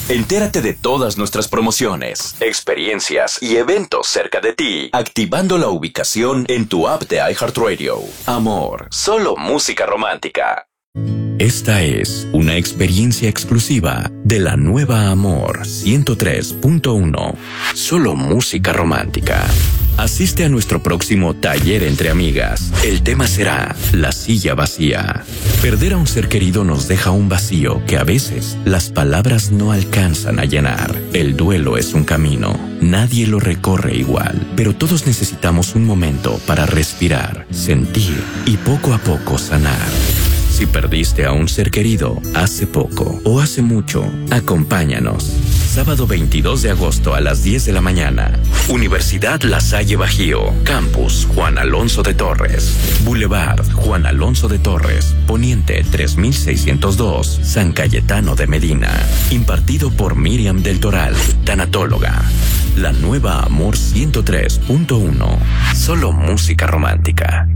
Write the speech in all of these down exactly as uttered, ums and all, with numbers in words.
Entérate de todas nuestras promociones, experiencias y eventos cerca de ti, activando la ubicación en tu app de iHeartRadio. Amor, solo música romántica. Esta es una experiencia exclusiva de la nueva Amor ciento tres punto uno. Solo música romántica. Asiste a nuestro próximo taller entre amigas. El tema será la silla vacía. Perder a un ser querido nos deja un vacío que a veces las palabras no alcanzan a llenar. El duelo es un camino. Nadie lo recorre igual, pero todos necesitamos un momento para respirar, sentir y poco a poco sanar. Si perdiste a un ser querido hace poco o hace mucho, acompáñanos. Sábado veintidós de agosto a las diez de la mañana. Universidad La Salle Bajío. Campus Juan Alonso de Torres. Boulevard Juan Alonso de Torres. Poniente tres mil seiscientos dos. San Cayetano de Medina. Impartido por Miriam del Toral, tanatóloga. La nueva Amor ciento tres punto uno. Solo música romántica.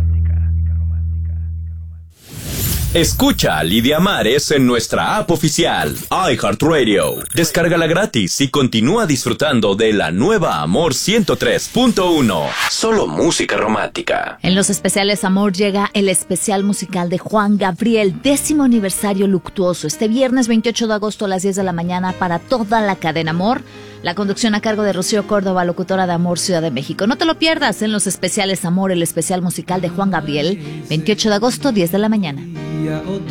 Escucha a Lidia Mares en nuestra app oficial, iHeartRadio. Descárgala gratis y continúa disfrutando de la nueva Amor ciento tres punto uno. Solo música romántica. En los especiales Amor llega el especial musical de Juan Gabriel, décimo aniversario luctuoso. Este viernes veintiocho de agosto a las diez de la mañana para toda la cadena Amor. La conducción a cargo de Rocío Córdoba, locutora de Amor Ciudad de México. No te lo pierdas en los especiales Amor, el especial musical de Juan Gabriel, veintiocho de agosto, diez de la mañana.